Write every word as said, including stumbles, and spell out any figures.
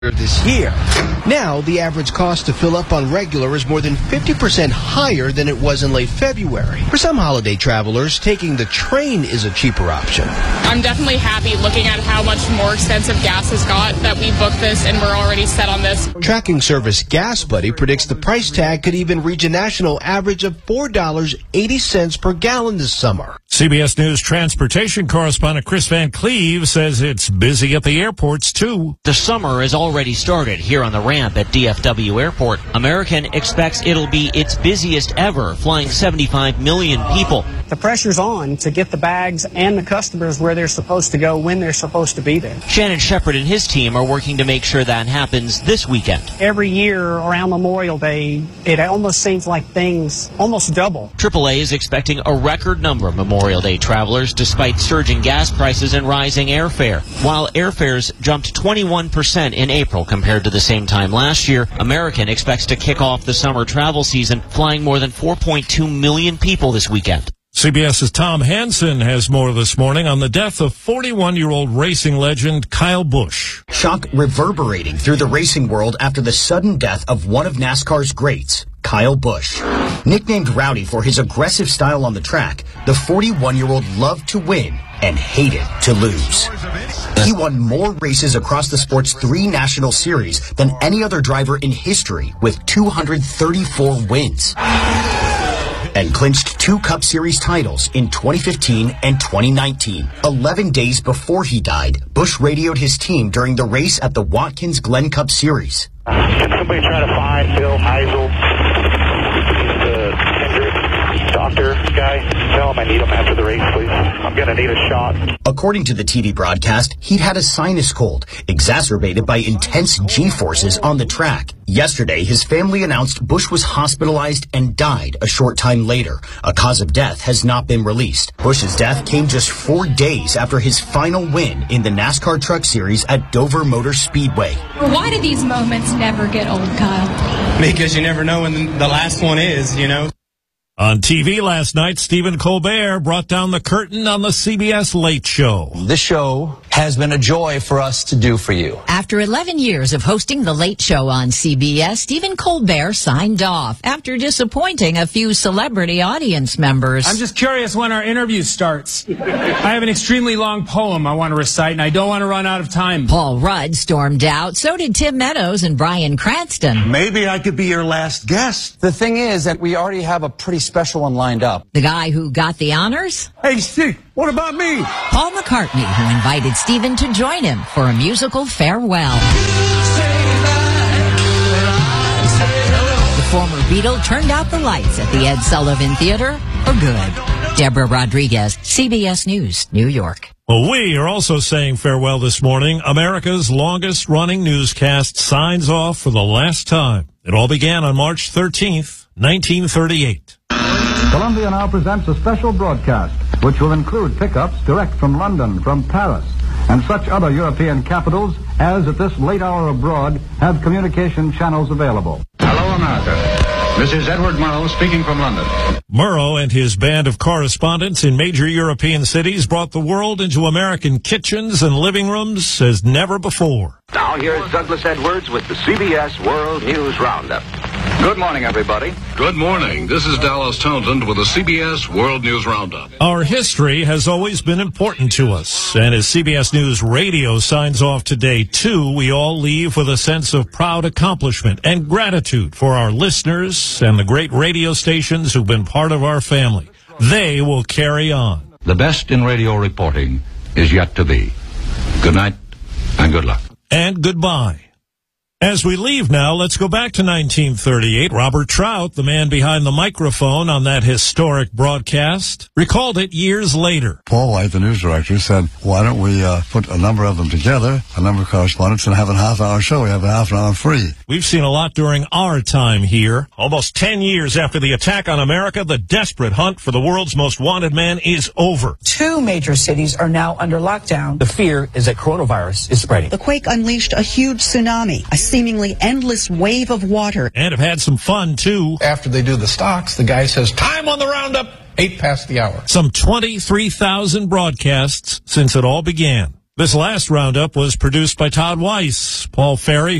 this year. Now, the average cost to fill up on regular is more than fifty percent higher than it was in late February. For some holiday travelers, taking the train is a cheaper option. I'm definitely happy looking at how much more expensive gas has got that we booked this and we're already set on this. Tracking service Gas Buddy predicts the price tag could even reach a national average of four dollars and eighty cents per gallon this summer. C B S News transportation correspondent Chris Van Cleve says it's busy at the airports, too. The summer has already started here on the ramp at D F W Airport. American expects it'll be its busiest ever, flying seventy-five million people. The pressure's on to get the bags and the customers where they're supposed to go when they're supposed to be there. Shannon Shepard and his team are working to make sure that happens this weekend. Every year around Memorial Day, it almost seems like things almost double. triple A is expecting a record number of Memorial Day travelers despite surging gas prices and rising airfare. While airfares jumped twenty-one percent in April compared to the same time last year, American expects to kick off the summer travel season flying more than four point two million people this weekend. CBS's Tom Hansen has more this morning on the death of forty-one-year-old racing legend Kyle Busch. Shock reverberating through the racing world after the sudden death of one of NASCAR's greats, Kyle Busch. Nicknamed Rowdy for his aggressive style on the track, the forty-one-year-old loved to win and hated to lose. He won more races across the sport's three national series than any other driver in history, with two hundred thirty-four wins. And clinched two Cup Series titles in twenty fifteen and twenty nineteen. Eleven days before he died, Busch radioed his team during the race at the Watkins Glen Cup Series. Can somebody try to find Bill Heisel, the Hendrick doctor guy? Tell him I need him after the race, please. I'm going to need a shot. According to the T V broadcast, he'd had a sinus cold, exacerbated by intense G-forces on the track. Yesterday, his family announced Busch was hospitalized and died a short time later. A cause of death has not been released. Busch's death came just four days after his final win in the NASCAR Truck Series at Dover Motor Speedway. Why do these moments never get old, Kyle? Because you never know when the last one is, you know. On T V last night, Stephen Colbert brought down the curtain on the C B S Late Show. This show has been a joy for us to do for you. After eleven years of hosting The Late Show on C B S, Stephen Colbert signed off after disappointing a few celebrity audience members. I'm just curious when our interview starts. I have an extremely long poem I want to recite, and I don't want to run out of time. Paul Rudd stormed out. So did Tim Meadows and Bryan Cranston. Maybe I could be your last guest. The thing is that we already have a pretty special one lined up. The guy who got the honors? Hey, Steve, what about me? Paul McCartney, who invited Stephen to join him for a musical farewell. The former Beatle turned out the lights at the Ed Sullivan Theater for good. Deborah Rodriguez, C B S News, New York. Well, we are also saying farewell this morning. America's longest-running newscast signs off for the last time. It all began on March thirteenth, nineteen thirty-eight. Columbia now presents a special broadcast, which will include pickups direct from London, from Paris, and such other European capitals as at this late hour abroad have communication channels available. Hello, America. This is Edward Murrow speaking from London. Murrow and his band of correspondents in major European cities brought the world into American kitchens and living rooms as never before. Now here's Douglas Edwards with the C B S World News Roundup. Good morning, everybody. Good morning. This is Dallas Townsend with the C B S World News Roundup. Our history has always been important to us, and as C B S News Radio signs off today, too, we all leave with a sense of proud accomplishment and gratitude for our listeners and the great radio stations who've been part of our family. They will carry on. The best in radio reporting is yet to be. Good night and good luck. And goodbye. As we leave now, let's go back to nineteen thirty-eight. Robert Trout, the man behind the microphone on that historic broadcast, recalled it years later. Paul White, the news director, said, why don't we uh, put a number of them together, a number of correspondents, and have a half-hour show. We have a half an hour free. We've seen a lot during our time here. Almost ten years after the attack on America, the desperate hunt for the world's most wanted man is over. Two major cities are now under lockdown. The fear is that coronavirus is spreading. The quake unleashed a huge tsunami, a seemingly endless wave of water. And have had some fun, too. After they do the stocks, the guy says, time on the roundup, eight past the hour. Some twenty-three thousand broadcasts since it all began. This last roundup was produced by Todd Weiss. Paul Ferry,